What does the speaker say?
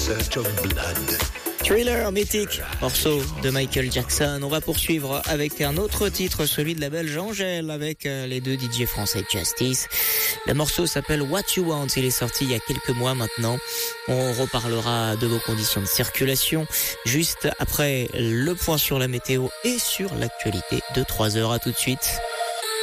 search of blood. Thriller, mythique, morceau de Michael Jackson. On va poursuivre avec un autre titre, celui de la belge Angèle, avec les deux DJ français Justice. Le morceau s'appelle What You Want, il est sorti il y a quelques mois maintenant. On reparlera de vos conditions de circulation juste après le point sur la météo et sur l'actualité de 3 heures. À tout de suite.